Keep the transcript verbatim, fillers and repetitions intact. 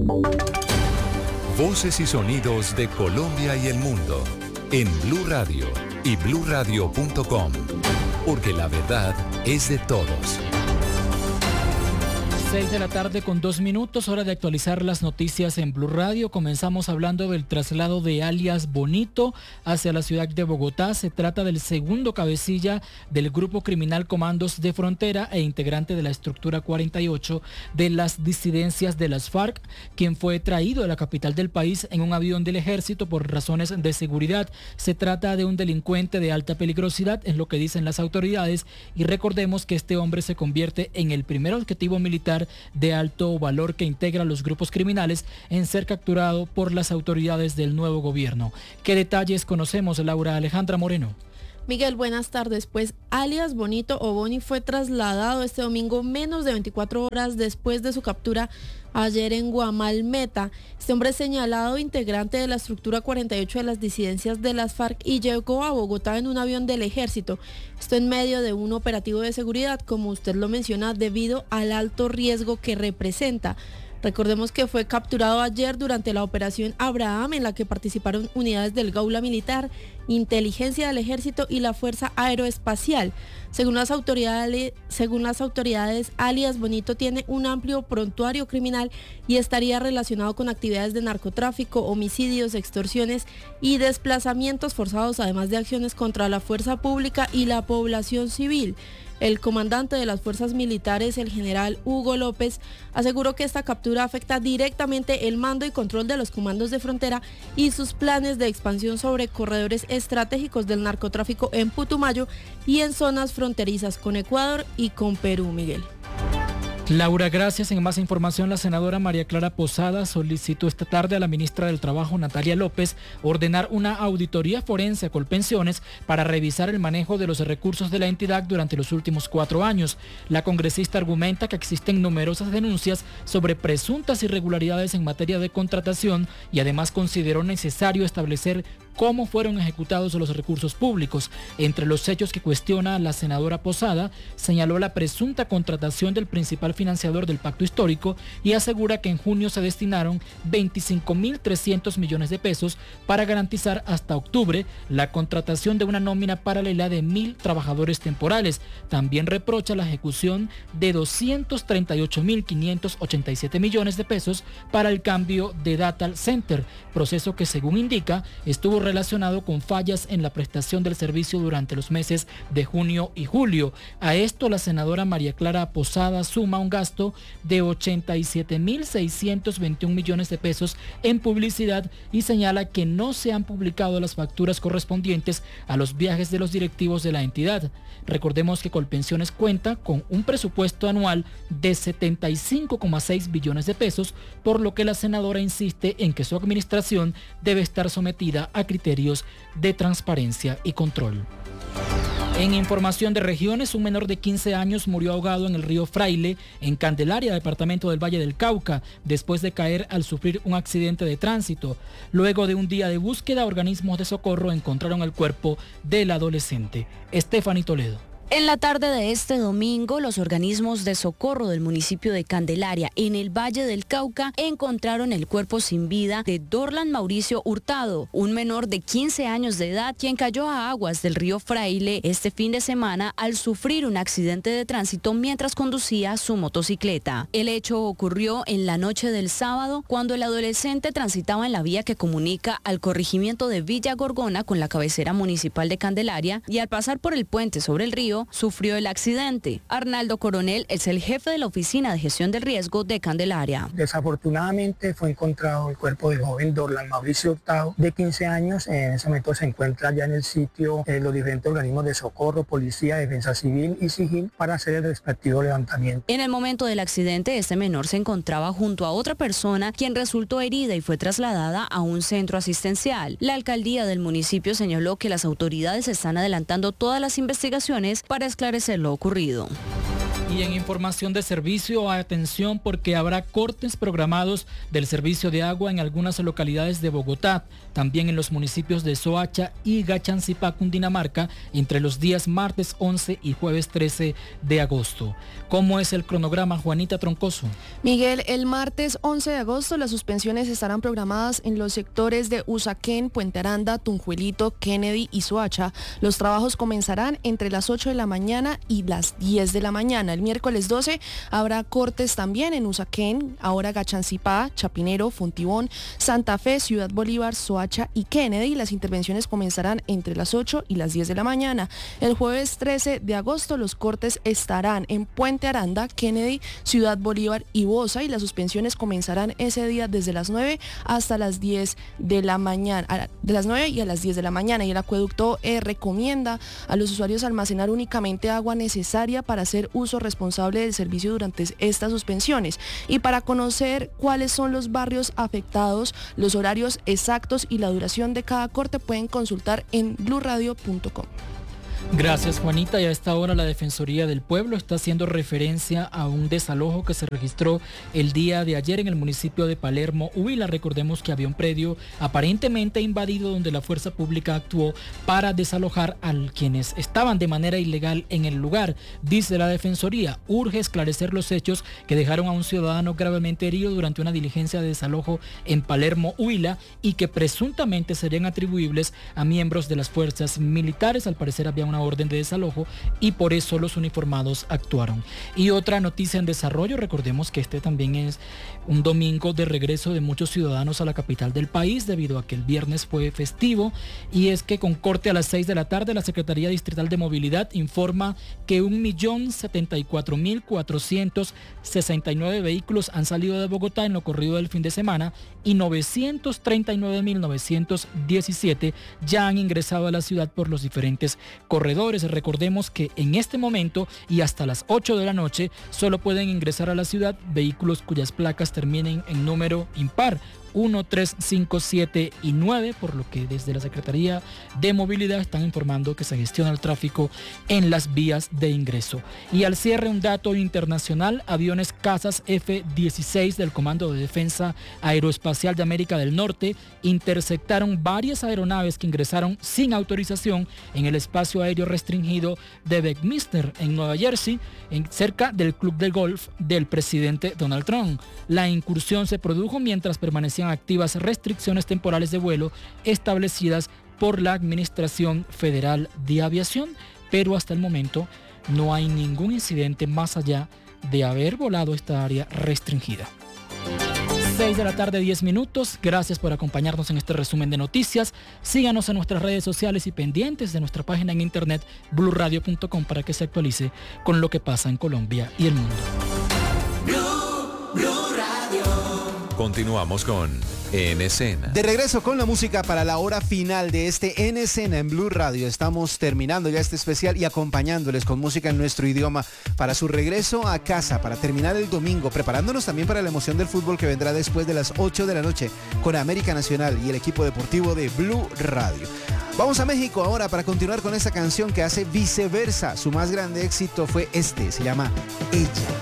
Voces y sonidos de Colombia y el mundo en Blue Radio y blue radio punto com, porque la verdad es de todos. seis de la tarde con dos minutos, hora de actualizar las noticias en Blue Radio. Comenzamos hablando del traslado de alias Bonito hacia la ciudad de Bogotá. Se trata del segundo cabecilla del grupo criminal Comandos de Frontera e integrante de la estructura cuarenta y ocho de las disidencias de las FARC, quien fue traído de la capital del país en un avión del ejército por razones de seguridad. Se trata de un delincuente de alta peligrosidad, es lo que dicen las autoridades, y recordemos que este hombre se convierte en el primer objetivo militar de alto valor que integra los grupos criminales en ser capturado por las autoridades del nuevo gobierno. ¿Qué detalles conocemos, Laura Alejandra Moreno? Miguel, buenas tardes. Pues alias Bonito o Boni fue trasladado este domingo menos de veinticuatro horas después de su captura ayer en Guamalmeta. Este hombre es señalado integrante de la estructura cuarenta y ocho de las disidencias de las FARC y llegó a Bogotá en un avión del ejército. Esto en medio de un operativo de seguridad, como usted lo menciona, debido al alto riesgo que representa. Recordemos que fue capturado ayer durante la operación Abraham, en la que participaron unidades del Gaula Militar, Inteligencia del Ejército y la Fuerza Aeroespacial. Según las autoridades, según las autoridades, alias Bonito tiene un amplio prontuario criminal y estaría relacionado con actividades de narcotráfico, homicidios, extorsiones y desplazamientos forzados, además de acciones contra la fuerza pública y la población civil. El comandante de las fuerzas militares, el general Hugo López, aseguró que esta captura afecta directamente el mando y control de los comandos de frontera y sus planes de expansión sobre corredores estratégicos del narcotráfico en Putumayo y en zonas fronterizas con Ecuador y con Perú, Miguel. Laura, gracias. En más información, la senadora María Clara Posada solicitó esta tarde a la ministra del Trabajo, Natalia López, ordenar una auditoría forense a Colpensiones para revisar el manejo de los recursos de la entidad durante los últimos cuatro años. La congresista argumenta que existen numerosas denuncias sobre presuntas irregularidades en materia de contratación y además consideró necesario establecer cómo fueron ejecutados los recursos públicos. Entre los hechos que cuestiona la senadora Posada, señaló la presunta contratación del principal financiador del pacto histórico y asegura que en junio se destinaron veinticinco mil trescientos millones de pesos para garantizar hasta octubre la contratación de una nómina paralela de mil trabajadores temporales. También reprocha la ejecución de doscientos treinta y ocho mil quinientos ochenta y siete millones de pesos para el cambio de data center, proceso que, según indica, estuvo relacionado con fallas en la prestación del servicio durante los meses de junio y julio. A esto, la senadora María Clara Posada suma un gasto de ochenta y siete mil seiscientos veintiún millones de pesos en publicidad y señala que no se han publicado las facturas correspondientes a los viajes de los directivos de la entidad. Recordemos que Colpensiones cuenta con un presupuesto anual de setenta y cinco coma seis billones de pesos, por lo que la senadora insiste en que su administración debe estar sometida a criterios de transparencia y control. En información de regiones, un menor de quince años murió ahogado en el río Fraile, en Candelaria, departamento del Valle del Cauca, después de caer al sufrir un accidente de tránsito. Luego de un día de búsqueda, organismos de socorro encontraron el cuerpo del adolescente. Stephanie Toledo. En la tarde de este domingo, los organismos de socorro del municipio de Candelaria, en el Valle del Cauca, encontraron el cuerpo sin vida de Dorlan Mauricio Hurtado, un menor de quince años de edad, quien cayó a aguas del río Fraile este fin de semana al sufrir un accidente de tránsito mientras conducía su motocicleta. El hecho ocurrió en la noche del sábado, cuando el adolescente transitaba en la vía que comunica al corregimiento de Villa Gorgona con la cabecera municipal de Candelaria, y al pasar por el puente sobre el río, sufrió el accidente. Arnaldo Coronel es el jefe de la Oficina de Gestión del Riesgo de Candelaria. Desafortunadamente fue encontrado el cuerpo del joven Dorlan Mauricio Hurtado, de quince años. En ese momento se encuentra ya en el sitio eh, los diferentes organismos de socorro, policía, defensa civil y sigil para hacer el respectivo levantamiento. En el momento del accidente, este menor se encontraba junto a otra persona, quien resultó herida y fue trasladada a un centro asistencial. La alcaldía del municipio señaló que las autoridades están adelantando todas las investigaciones para esclarecer lo ocurrido. Y en información de servicio, atención porque habrá cortes programados del servicio de agua en algunas localidades de Bogotá, también en los municipios de Soacha y Gachancipá, Cundinamarca, entre los días martes once y jueves trece de agosto. ¿Cómo es el cronograma, Juanita Troncoso? Miguel, el martes once de agosto las suspensiones estarán programadas en los sectores de Usaquén, Puente Aranda, Tunjuelito, Kennedy y Soacha. Los trabajos comenzarán entre las ocho de la mañana y las diez de la mañana. El miércoles doce habrá cortes también en Usaquén, ahora Gachancipá, Chapinero, Fontibón, Santa Fe, Ciudad Bolívar, Soacha y Kennedy. Las intervenciones comenzarán entre las ocho y las diez de la mañana. El jueves trece de agosto los cortes estarán en Puente Aranda, Kennedy, Ciudad Bolívar y Bosa, y las suspensiones comenzarán ese día desde las nueve hasta las diez de la mañana, de las nueve y a las diez de la mañana. Y el acueducto eh, recomienda a los usuarios almacenar únicamente agua necesaria para hacer uso responsable del servicio durante estas suspensiones. Y para conocer cuáles son los barrios afectados, los horarios exactos y la duración de cada corte pueden consultar en blue radio punto com. Gracias, Juanita. Y a esta hora la Defensoría del Pueblo está haciendo referencia a un desalojo que se registró el día de ayer en el municipio de Palermo, Huila. Recordemos que había un predio aparentemente invadido donde la fuerza pública actuó para desalojar a quienes estaban de manera ilegal en el lugar. Dice la Defensoría, urge esclarecer los hechos que dejaron a un ciudadano gravemente herido durante una diligencia de desalojo en Palermo, Huila, y que presuntamente serían atribuibles a miembros de las fuerzas militares. Al parecer había una orden de desalojo y por eso los uniformados actuaron. Y otra noticia en desarrollo, recordemos que este también es un domingo de regreso de muchos ciudadanos a la capital del país debido a que el viernes fue festivo, y es que con corte a las seis de la tarde la Secretaría Distrital de Movilidad informa que un millón setenta y cuatro mil cuatrocientos sesenta y nueve vehículos han salido de Bogotá en lo corrido del fin de semana y novecientos treinta y nueve mil novecientos diecisiete ya han ingresado a la ciudad por los diferentes corredores. Recordemos que en este momento y hasta las ocho de la noche solo pueden ingresar a la ciudad vehículos cuyas placas terminen en número impar, uno, tres, cinco, siete y nueve, por lo que desde la Secretaría de Movilidad están informando que se gestiona el tráfico en las vías de ingreso. Y al cierre, un dato internacional: aviones cazas F dieciséis del Comando de Defensa Aeroespacial de América del Norte interceptaron varias aeronaves que ingresaron sin autorización en el espacio aéreo restringido de Bedminster, en Nueva Jersey, en, cerca del club de golf del presidente Donald Trump. La incursión se produjo mientras permanecía activas restricciones temporales de vuelo establecidas por la Administración Federal de Aviación, pero hasta el momento no hay ningún incidente más allá de haber volado esta área restringida. seis de la tarde, diez minutos. Gracias por acompañarnos en este resumen de noticias. Síganos en nuestras redes sociales y pendientes de nuestra página en internet blue radio punto com para que se actualice con lo que pasa en Colombia y el mundo. Blue, Blue Radio. Continuamos con En Escena. De regreso con la música para la hora final de este En Escena en Blue Radio. Estamos terminando ya este especial y acompañándoles con música en nuestro idioma para su regreso a casa, para terminar el domingo, preparándonos también para la emoción del fútbol que vendrá después de las ocho de la noche con América Nacional y el equipo deportivo de Blue Radio. Vamos a México ahora para continuar con esta canción que hace Viceversa. Su más grande éxito fue este, se llama Ella.